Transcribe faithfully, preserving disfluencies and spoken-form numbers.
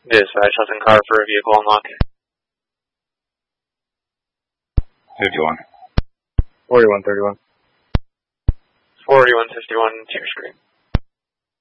Dispatch, Hudson car for a vehicle unlock. fifty-one. forty-one thirty-one. forty-one fifty-one, tier screen.